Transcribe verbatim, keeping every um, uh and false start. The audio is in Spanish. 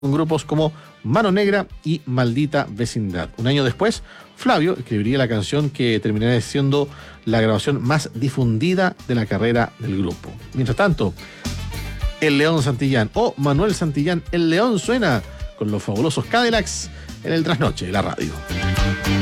con grupos como Mano Negra y Maldita Vecindad. Un año después, Flavio escribiría la canción que terminaría siendo la grabación más difundida de la carrera del grupo. Mientras tanto, el León Santillán o Manuel Santillán, el León suena con los fabulosos Cadillacs en el trasnoche de la radio.